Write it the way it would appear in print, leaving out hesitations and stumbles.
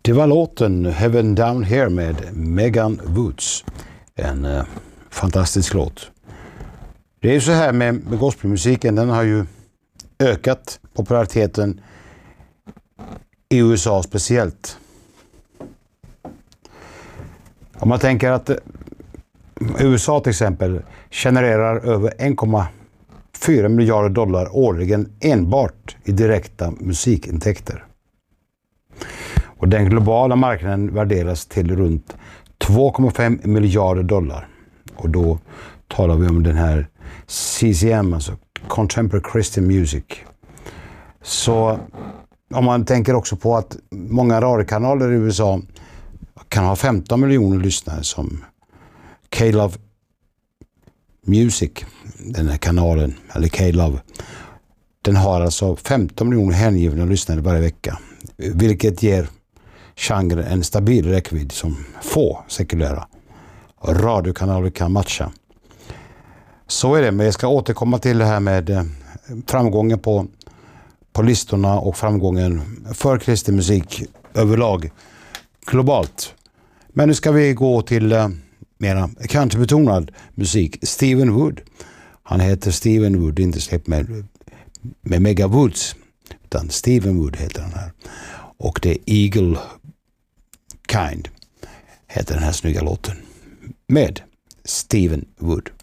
Det var låten Heaven Down Here med Megan Woods. En fantastisk låt. Det är ju så här med gospelmusiken, den har ju ökat populariteten i USA speciellt. Om man tänker att USA till exempel genererar över 1,4 miljarder dollar årligen enbart i direkta musikintäkter. Och den globala marknaden värderas till runt 2,5 miljarder dollar. Och då talar vi om den här CCM, alltså Contemporary Christian Music. Så om man tänker också på att många radiokanaler i USA kan ha 15 miljoner lyssnare, som K-Love Music, den här kanalen, eller K-Love, den har alltså 15 miljoner hängivna lyssnare varje vecka, vilket ger genren en stabil räckvidd som få sekulära radiokanaler kan matcha. Så är det, men jag ska återkomma till det här med framgången på listorna och framgången för kristen musik överlag globalt. Men nu ska vi gå till mera countrybetonad musik. Stephen Wood. Han heter Stephen Wood, inte släppt med Megan Woods, utan Stephen Wood heter han här. Och det är Eagle Kind heter den här snygga låten med Stephen Wood.